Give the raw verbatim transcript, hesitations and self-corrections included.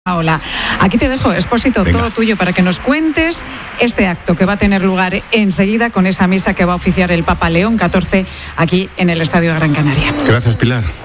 Hola, aquí te dejo, Expósito, Venga. todo tuyo para que nos cuentes este acto que va a tener lugar enseguida con esa misa que va a oficiar el Papa León catorce aquí en el Estadio Gran Canaria. Gracias, Pilar.